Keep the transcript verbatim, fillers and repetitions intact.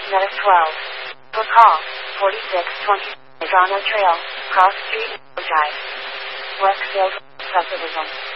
Medic twelve. For call, forty-six twenty, Medrano Trail, Cross Street, Drive. Westfield, Subdivision.